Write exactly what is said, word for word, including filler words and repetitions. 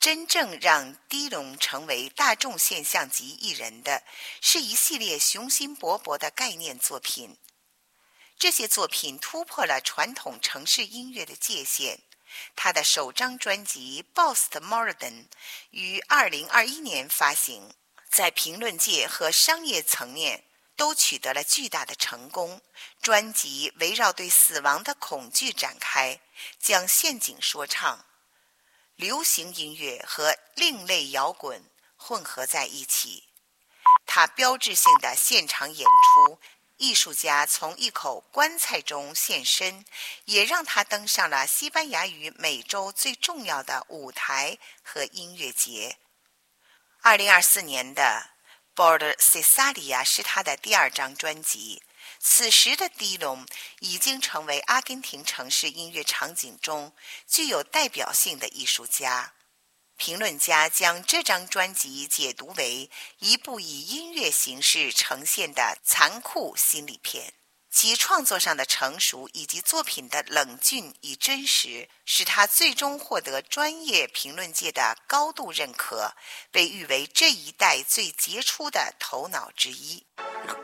真正让迪龙成为大众现象级艺人的是一系列雄心勃勃的概念作品。这些作品突破了传统城市音乐的界限。他的首张专辑《Postmodern》于二零二一年发行，在评论界和商业层面都取得了巨大的成功。专辑围绕对死亡的恐惧展开，将陷阱说唱、流行音乐和另类摇滚混合在一起。他标志性的现场演出，艺术家从一口棺材中现身，也让他登上了西班牙语美洲最重要的舞台和音乐节。二零二四年的《Border Cesaria》是他的第二张专辑。此时的迪龙已经成为阿根廷城市音乐场景中具有代表性的艺术家。评论家将这张专辑解读为一部以音乐形式呈现的残酷心理片，其创作上的成熟以及作品的冷峻与真实，使他最终获得专业评论界的高度认可，被誉为这一代最杰出的头脑之一。